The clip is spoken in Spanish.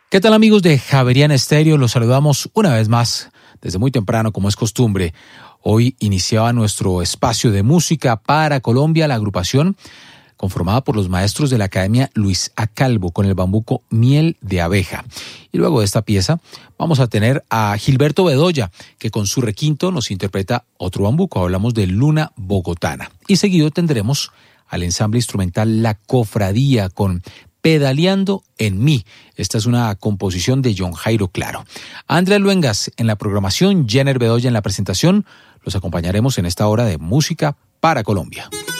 ¿Qué tal, amigos de Javeriana Estéreo? Los saludamos una vez más desde muy temprano, como es costumbre. Hoy iniciaba nuestro espacio de música para Colombia, la agrupación conformada por los maestros de la Academia Luis A. Calvo con el bambuco Miel de Abeja. Y luego de esta pieza vamos a tener a Gilberto Bedoya, que con su requinto nos interpreta otro bambuco. Hablamos de Luna Bogotana. Y seguido tendremos al ensamble instrumental La Cofradía con Pedaleando en mí. Esta es una composición de John Jairo Claro. Andrea Luengas en la programación, Jenner Bedoya en la presentación. Los acompañaremos en esta hora de música para Colombia.